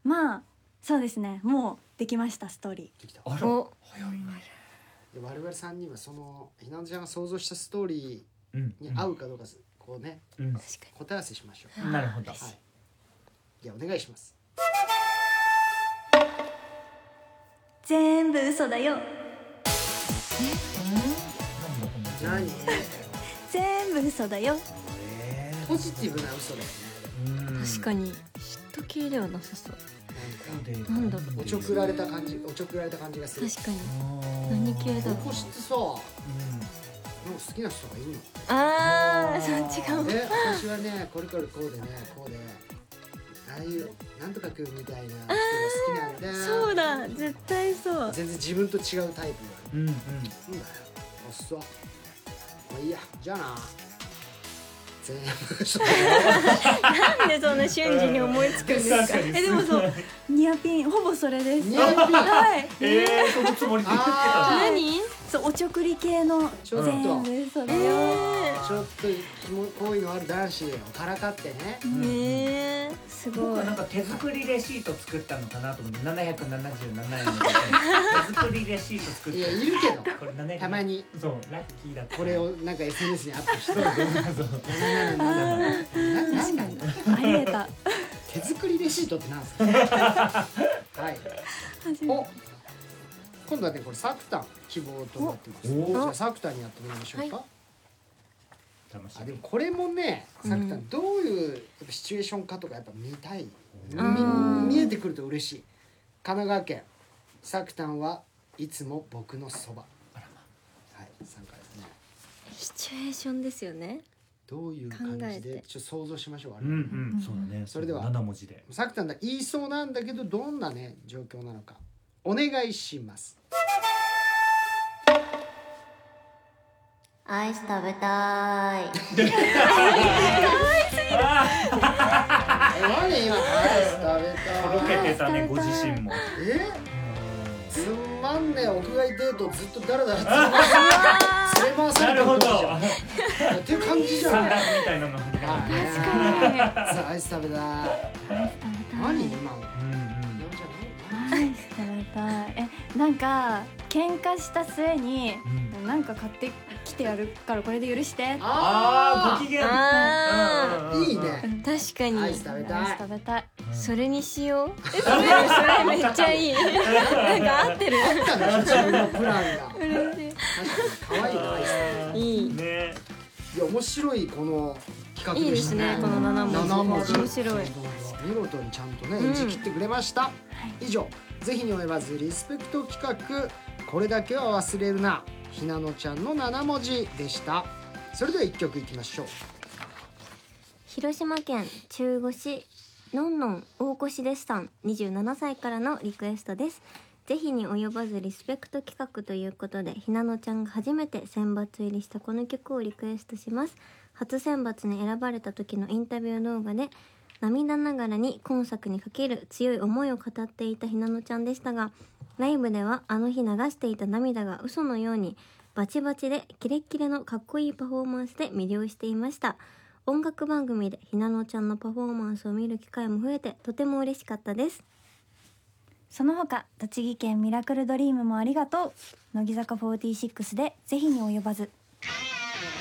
まあそうですね、もうできました。ストーリできた。 あら、 お早いね。 で我々3人はそのひなのちゃんが想像したストーリうんーに合うかどうかこうねうん確か答え合わせしましょう。 なるほど。 はい。じゃあお願いします。 全部嘘だよ、 なんだこの何？ 全部嘘だよ。 ポジティブな嘘だよね。 に確かに嫉妬系ではなさそう。 なんかなんだろうおちょくられた感じ、おちょくられた感じがする。 確かに何系だろう。 ここ知ってさ、なんか好きな人がいるの？ あー、そっちかも。 私はね、これこれこうでね、こうで、ああいうなんとかくんみたいな人が好きなんだ。 そうだ、絶対そう。 全然自分と違うタイプ。 うんうんうんだよ。あっそう。まあいいや、じゃあな。全部嘘だよ。 なんでそんな瞬時に思いつくんですか。 確かにでもそうニアピンほぼそれです。 ニアピンはいそのつもりで言ってたあ何？ そうおちょくり系のちょっと全部嘘だよ、 ちょっと好意のある男子をからかってね。 ねえ、すご。 僕はいなんか手作りレシート作ったのかなと思って777円の手作りレシート作っいやた。 いるけど、 これ700 たまにそうラッキーだった。 これをなんか SNS にアップしてる。 確かにありえた。 手作りレシートってなんですか。はい。お、今度はねこれサクタン希望となってます。 おじゃあサクタンにやってみましょうか。 楽しあでもみ。 これもね、サクタンどういうやっぱシチュエーションかとかやっぱ見たい。見えてくると嬉しい。神奈川県サクタンはいつも僕のそば。はい、参加ですね。 シチュエーションですよね。 どういう感じ考えてでちょっと想像しましょう。 うんうんそうだね。 それでは 7文字で。 サクタンだ言いそうなんだけどどんなね状況なのかお願いします。 アイス食べたい。 何今アイス食べとろた。 けてたねご自身も。 つまんねえ屋外デートずっとダラダラ連れ回されてるなるほど。 っていう感じじゃ三ない。 段みたいなの。 確かに。さあアイス食べた。何今の。 アイス食べたい。なんか喧嘩した末に、なんか買ってきてやるからこれで許して。 ああご機嫌。 いいね。 確かに。 アイス食べたい。 アイス食べたい。 それにしよう。それめっちゃいい。なんか合ってる。 自分のプランが。 嬉し可愛いなアイス。 い。いい。 ね。 いや面白いこの企画いいでしたね。 ですね。この7文字。 7文字面白い。 見事にちゃんとね演じ切ってくれました。以上ぜひに及ばずリスペクト企画これだけは忘れるなひなのちゃんの7文字でした。それでは1曲いきましょう。 広島県中越市のんのん大越ですさん27歳からのリクエストです。ぜひに及ばずリスペクト企画ということでひなのちゃんが初めて選抜入りしたこの曲をリクエストします。初選抜に選ばれた時のインタビュー動画で涙ながらに今作にかける強い思いを語っていたひなのちゃんでしたが、ライブではあの日流していた涙が嘘のようにバチバチでキレッキレのかっこいいパフォーマンスで魅了していました。音楽番組でひなのちゃんのパフォーマンスを見る機会も増えてとても嬉しかったです。 その他栃木県ミラクルドリームもありがとう。乃木坂46でぜひに及ばず。